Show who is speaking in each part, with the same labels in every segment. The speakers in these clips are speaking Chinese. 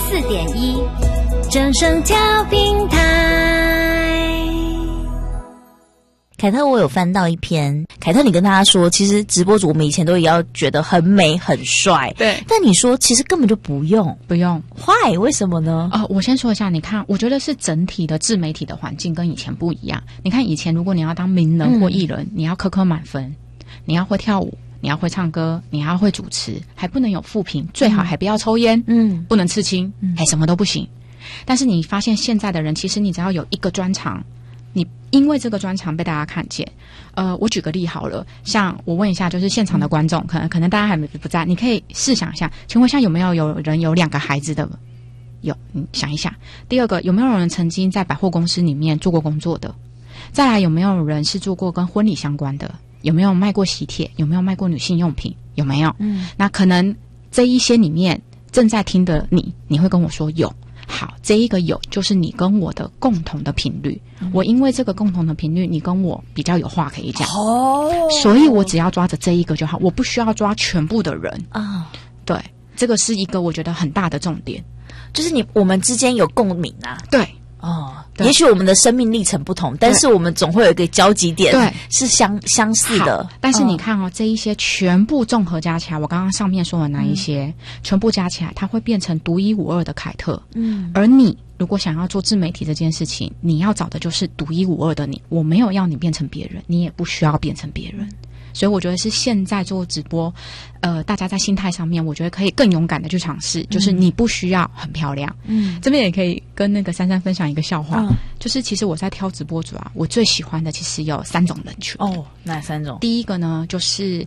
Speaker 1: 94.1正声调平台。
Speaker 2: 凯特，我有翻到一篇，凯特你跟大家说，其实直播主我们以前都也要觉得很美很帅，
Speaker 3: 对，
Speaker 2: 但你说其实根本就不用 Why？ 为什么呢？
Speaker 3: 我先说一下，你看，我觉得是整体的自媒体的环境跟以前不一样。你看以前如果你要当名人或艺人，你要科科满分，你要会跳舞，你要会唱歌，你还要会主持，还不能有负评，最好还不要抽烟，不能刺青，什么都不行。但是你发现现在的人，其实你只要有一个专长，你因为这个专长被大家看见。我举个例好了，像我问一下，就是现场的观众，可能大家还不在，你可以试想一下，请问一下有没有人有2个孩子的？有，你想一下。第二个，有没有人曾经在百货公司里面做过工作的？再来，有没有人是做过跟婚礼相关的？有没有卖过喜帖？有没有卖过女性用品？有没有？那可能这一些里面正在听的你会跟我说有。好，这一个有就是你跟我的共同的频率。我因为这个共同的频率，你跟我比较有话可以讲，所以我只要抓着这一个就好，我不需要抓全部的人啊。对，这个是一个我觉得很大的重点，
Speaker 2: 就是我们之间有共鸣啊。
Speaker 3: 对。
Speaker 2: 也许我们的生命历程不同，但是我们总会有一个交集点，对，是相似的。
Speaker 3: 但是你看这一些全部综合加起来，我刚刚上面说的那一些，全部加起来，它会变成独一无二的凯特。而你如果想要做自媒体这件事情，你要找的就是独一无二的你。我没有要你变成别人，你也不需要变成别人。所以我觉得是现在做直播，大家在心态上面，我觉得可以更勇敢的去尝试，就是你不需要很漂亮。这边也可以跟那个珊珊分享一个笑话，就是其实我在挑直播主啊，我最喜欢的其实有3种人群。
Speaker 2: 哪3种？
Speaker 3: 第一个呢，就是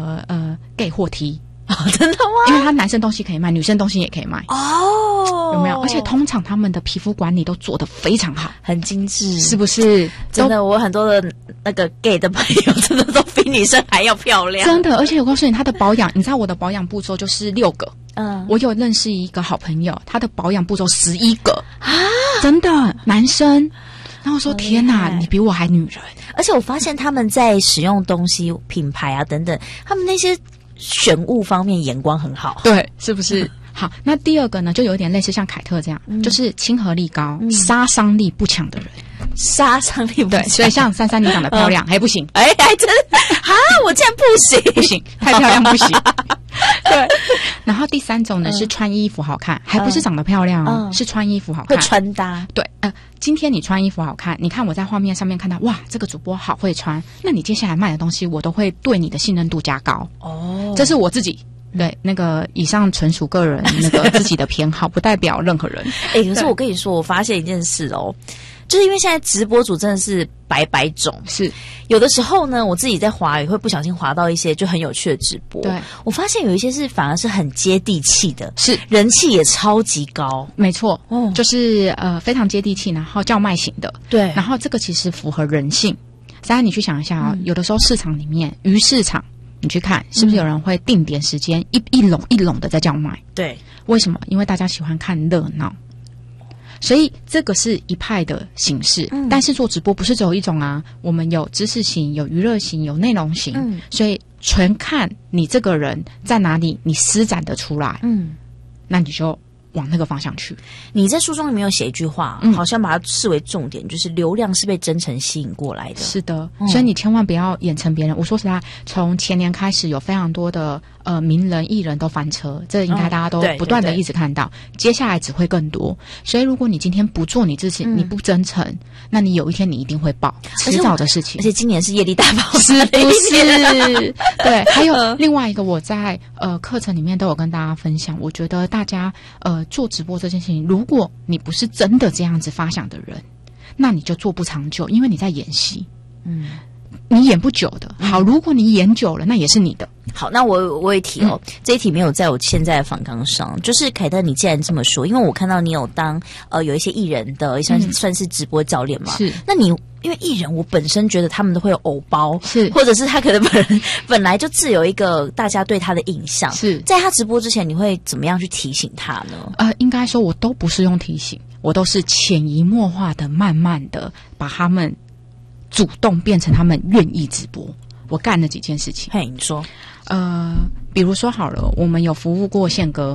Speaker 3: gay 或 T。
Speaker 2: 真的吗？
Speaker 3: 因为他男生东西可以卖，女生东西也可以卖。有没有？而且通常他们的皮肤管理都做得非常好，
Speaker 2: 很精致，
Speaker 3: 是不是？
Speaker 2: 真的，我很多的那个 gay 的朋友，真的都比女生还要漂亮。
Speaker 3: 真的，而且我告诉你，他的保养，你知道我的保养步骤就是6个。我有认识一个好朋友，他的保养步骤11个啊，真的，男生。然后我说天哪，你比我还女人。
Speaker 2: 而且我发现他们在使用东西、品牌啊等等，他们那些选物方面眼光很好，
Speaker 3: 对，是不是？好，那第二个呢，就有点类似像凯特这样，就是亲和力高、杀伤力不强的人。
Speaker 2: 杀伤力不强，
Speaker 3: 对，所以像珊珊你长得漂亮还不行，
Speaker 2: 还真啊，我竟然不行，
Speaker 3: 太漂亮不行。对，然后第3种呢是穿衣服好看，还不是长得漂亮哦，是穿衣服好看，
Speaker 2: 会穿搭。
Speaker 3: 对，今天你穿衣服好看，你看我在画面上面看到，哇，这个主播好会穿，那你接下来卖的东西，我都会对你的信任度加高。这是我自己。对，那个以上纯属个人那个自己的偏好，不代表任何人。
Speaker 2: 可是我跟你说，我发现一件事哦，就是因为现在直播主真的是百种，
Speaker 3: 是
Speaker 2: 有的时候呢，我自己在滑也会不小心滑到一些就很有趣的直播。对，我发现有一些是反而是很接地气的，是人气也超级高。
Speaker 3: 没错，就是非常接地气，然后叫卖型的。对，然后这个其实符合人性。当然你去想一下有的时候市场里面鱼市场。你去看是不是有人会定点时间一笼一笼的在叫卖？对，为什么？因为大家喜欢看热闹，所以这个是一派的形式。但是做直播不是只有一种啊，我们有知识型、有娱乐型、有内容型，所以全看你这个人在哪里，你施展得出来，那你就往那个方向去。
Speaker 2: 你在书中里面有写一句话，好像把它视为重点，就是流量是被真诚吸引过来的。
Speaker 3: 是的，所以你千万不要眼成别人。我说实在，从前年开始有非常多的名人艺人都翻车，这应该大家都不断的一直看到，接下来只会更多。所以如果你今天不做你自己，你不真诚，那你有一天你一定会爆，迟早的事情。
Speaker 2: 而且今年是业力大爆，
Speaker 3: 是不是？对，还有另外一个，我在课程里面都有跟大家分享，我觉得大家做直播这件事情，如果你不是真的这样子发想的人，那你就做不长久，因为你在演戏。你演不久的。好，如果你演久了，那也是你的。
Speaker 2: 好，那我也提哦，这一题没有在我现在的访纲上。就是凯特，你既然这么说，因为我看到你有当有一些艺人的算是直播教练嘛，是。那你因为艺人，我本身觉得他们都会有偶包，是，或者是他可能本来就自有一个大家对他的印象，是在他直播之前，你会怎么样去提醒他呢？
Speaker 3: 应该说我都不是用提醒，我都是潜移默化的、慢慢的把他们主动变成他们愿意直播。我干了几件事情。
Speaker 2: 嘿，你说。
Speaker 3: 比如说好了，我们有服务过宪哥，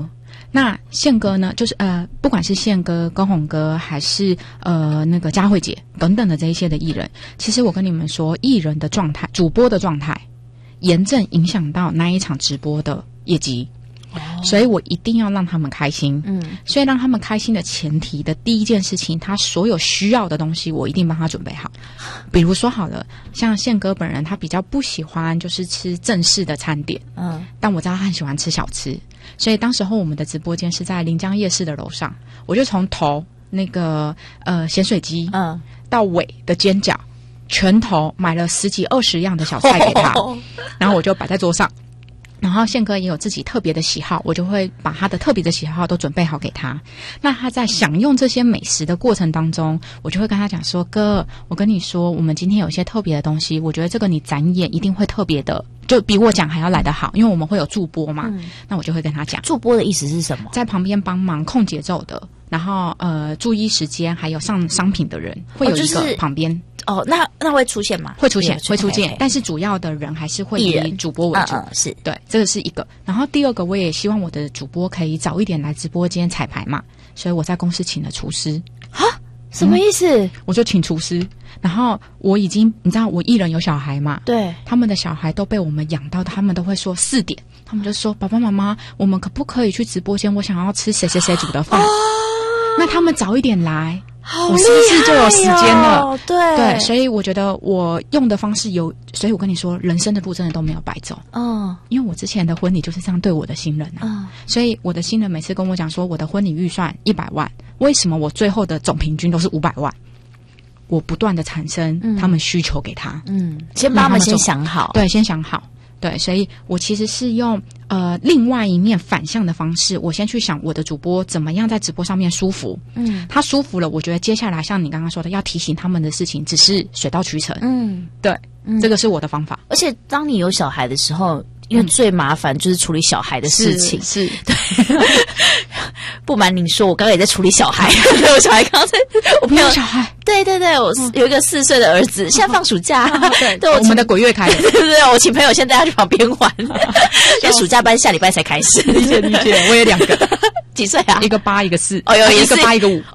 Speaker 3: 那宪哥呢，就是不管是宪哥、高宏哥，还是那个佳慧姐等等的这一些的艺人，其实我跟你们说，艺人的状态、主播的状态，严正影响到那一场直播的业绩。所以我一定要让他们开心。所以让他们开心的前提的第一件事情，他所有需要的东西，我一定帮他准备好。比如说好了，像宪哥本人，他比较不喜欢就是吃正式的餐点，但我知道他很喜欢吃小吃，所以当时候我们的直播间是在临江夜市的楼上，我就从头那个咸水鸡，到尾的煎饺，全头买了10几20样的小菜给他，然后我就摆在桌上。然后宪哥也有自己特别的喜好，我就会把他的特别的喜好都准备好给他。那他在享用这些美食的过程当中，我就会跟他讲说，哥，我跟你说，我们今天有一些特别的东西，我觉得这个你展演一定会特别的，就比我讲还要来得好，因为我们会有助播嘛。那我就会跟他讲，
Speaker 2: 助播的意思是什么？
Speaker 3: 在旁边帮忙控节奏的，然后注意时间，还有上商品的人会有一个旁边。
Speaker 2: 那会出现吗？
Speaker 3: 会出现，但是主要的人还是会以主播为主。
Speaker 2: 是
Speaker 3: 对，这个是一个。然后第二个，我也希望我的主播可以早一点来直播间彩排嘛，所以我在公司请了厨师。
Speaker 2: 什么意思？
Speaker 3: 我就请厨师，然后我已经，你知道我艺人有小孩嘛？
Speaker 2: 对，
Speaker 3: 他们的小孩都被我们养到，他们都会说4点，他们就说爸爸妈妈，我们可不可以去直播间？我想要吃谁谁谁煮的饭。那他们早一点来。我是不是就有时间了？对，所以我觉得我用的方式有，所以我跟你说，人生的路真的都没有白走。因为我之前的婚礼就是这样对我的新人所以我的新人每次跟我讲说，我的婚礼预算100万，为什么我最后的总平均都是500万？我不断的产生他们需求给他，
Speaker 2: 先帮他们先想好，
Speaker 3: 对，先想好。对，所以我其实是用另外一面反向的方式，我先去想我的主播怎么样在直播上面舒服，他舒服了，我觉得接下来像你刚刚说的，要提醒他们的事情，只是水到渠成，对，这个是我的方法。
Speaker 2: 而且当你有小孩的时候，因为最麻烦就是处理小孩的事情，
Speaker 3: 是对。
Speaker 2: 不瞒您说，我刚刚也在处理小孩，我小孩刚刚在，我朋友
Speaker 3: 小孩，
Speaker 2: 对，我有一个4岁的儿子，现在放暑假，
Speaker 3: 对，我们的鬼月开了，
Speaker 2: 对，我请朋友先带他去旁边玩，现在暑假班下礼拜才开始，
Speaker 3: 理解，我也2个，
Speaker 2: 几岁啊？
Speaker 3: 一个8，一个4，
Speaker 2: 有
Speaker 3: 一个8，一个5，